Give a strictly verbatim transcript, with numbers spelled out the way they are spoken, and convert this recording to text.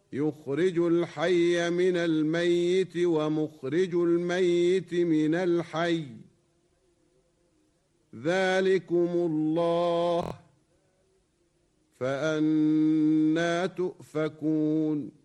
يخرج الحي من الميت ومخرج الميت من الحي ذلكم الله فأنى تؤفكون